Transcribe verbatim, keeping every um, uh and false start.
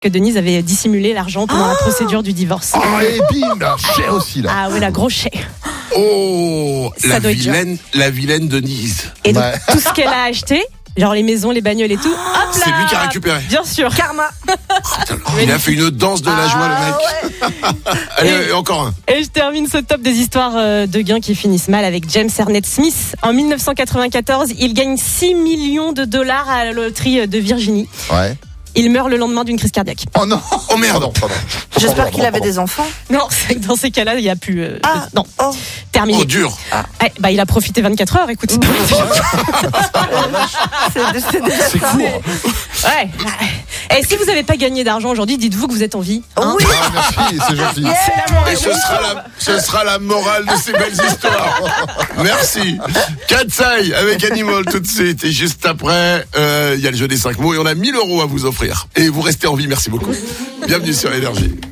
que Denise avait dissimulé l'argent pendant oh la procédure du divorce. Oh, et bim, chais aussi, là. Ah ouais, la grosse chais. Oh, la vilaine, la vilaine Denise. Et donc, ouais. tout ce qu'elle a acheté, genre les maisons, les bagnoles et tout, hop là. C'est lui qui a récupéré. Bien sûr. Karma. Oh, il a fait une danse de la joie, ah, le mec. Ouais. Allez, et, encore un. Et je termine ce top des histoires de gains qui finissent mal avec James Ernest Smith. En dix-neuf cent quatre-vingt-quatorze, il gagne six millions de dollars à la loterie de Virginie. Ouais. Il meurt le lendemain d'une crise cardiaque. Oh non. Oh merde. Pardon, pardon. J'espère qu'il avait des enfants. Non, c'est que dans ces cas-là, il n'y a plus. Euh, ah, non. Oh. Terminé. Oh, dur. Ah. Eh, bah, il a profité vingt-quatre heures, écoute. c'est, c'est déjà c'est court. Ouais. Et si vous n'avez pas gagné d'argent aujourd'hui, dites-vous que vous êtes en vie. Hein oui. Ah, merci, c'est gentil. Yeah. Et ce sera, la, ce sera la morale de ces belles histoires. Merci. Katsai avec Animal tout de suite. Et juste après, il euh, y a le jeu des cinq mots et on a mille euros à vous offrir. Et vous restez en vie, merci beaucoup. Bienvenue sur Énergie.